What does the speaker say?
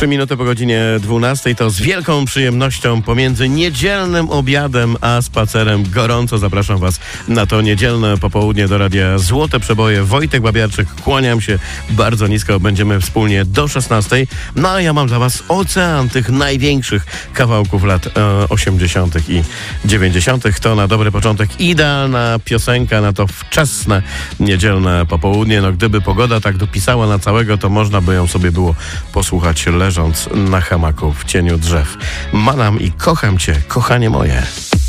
3 minuty po godzinie 12 to z wielką przyjemnością pomiędzy niedzielnym obiadem a spacerem gorąco zapraszam Was na to niedzielne popołudnie do Radia Złote Przeboje. Wojtek Babiarczyk, kłaniam się bardzo nisko, będziemy wspólnie do 16. No a ja mam dla Was ocean tych największych kawałków lat 80. i 90. To na dobry początek idealna piosenka na to wczesne niedzielne popołudnie. No gdyby pogoda tak dopisała na całego, to można by ją sobie było posłuchać leżąc na hamaku w cieniu drzew. Manam i kocham Cię, kochanie moje.